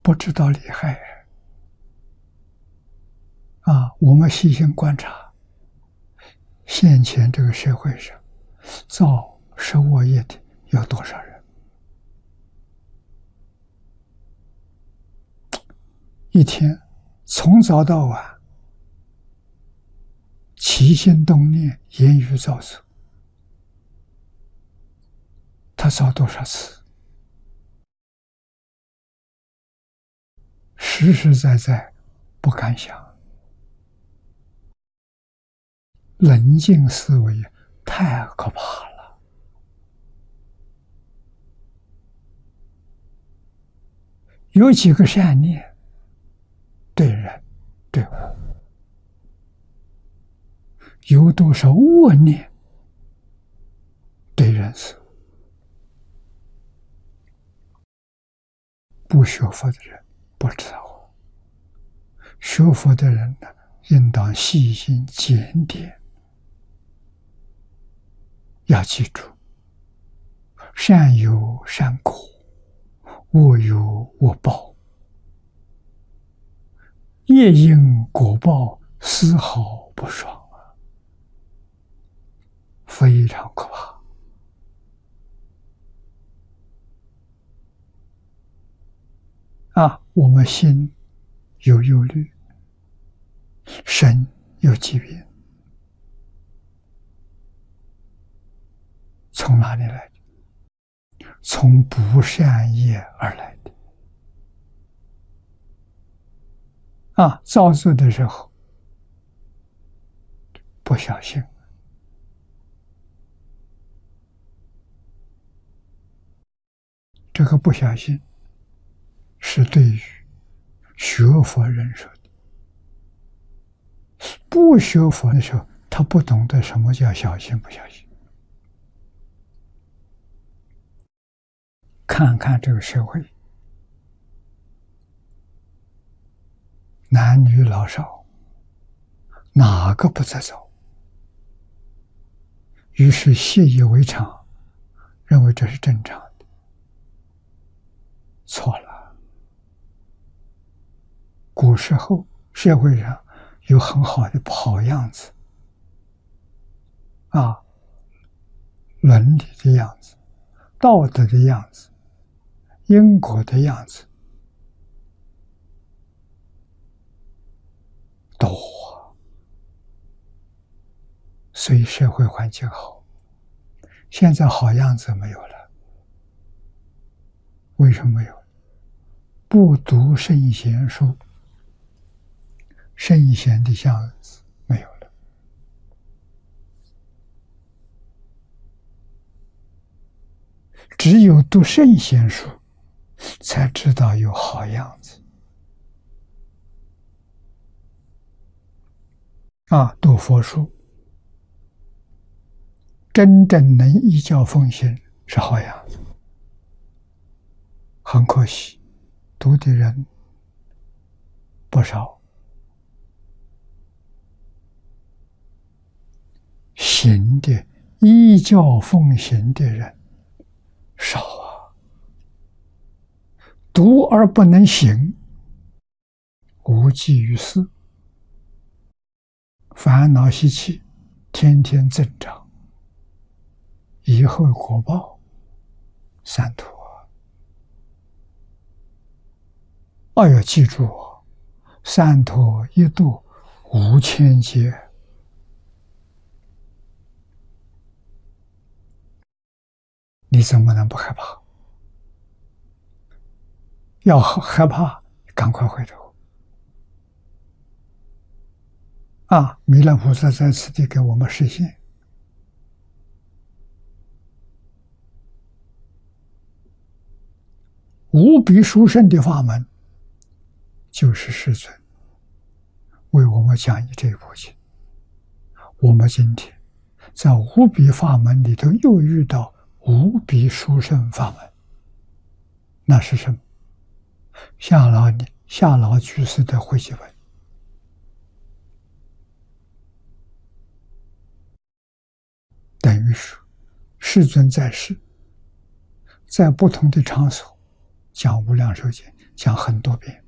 不知道厉害啊！我们细心观察，现前这个社会上，造食恶业的有多少人？一天从早到晚，起心动念、言语造作，他造多少次？实实在在不敢想，冷静思维太可怕了。有几个善念对人对我，有多少恶念对人事物？不学佛的人不知道，学佛的人呢，应当细心检点。要记住，善有善果，恶有恶报，业因果报丝毫不爽啊，非常可怕啊！我们心有忧虑，身有疾病，从哪里来的？从不善业而来的啊！造作的时候不小心，这个不小心是对于学佛人说的。不学佛的时候，他不懂得什么叫小心不小心。看看这个社会，男女老少，哪个不在造？于是习以为常，认为这是正常的。错了。古时候社会上有很好的好样子啊，伦理的样子，道德的样子，因果的样子多，所以社会环境好。现在好样子没有了，为什么没有？不读圣贤书，圣贤的样子没有了。只有读圣贤书，才知道有好样子啊！读佛书，真正能依教奉行是好样子。很可惜，读的人不少，行的依教奉行的人少啊。读而不能行，无济于事，烦恼习气天天增长，以后果报三途啊！要记住，三途一度无千劫。你怎么能不害怕？要害怕，赶快回头啊！弥勒菩萨在此地给我们示现，无比殊胜的法门，就是世尊为我们讲义这一部经。我们今天在无比法门里头又遇到无比殊胜法门，那是什么？夏老居士的汇集本，等于是世尊在世，在不同的场所讲无量寿经， 讲很多遍。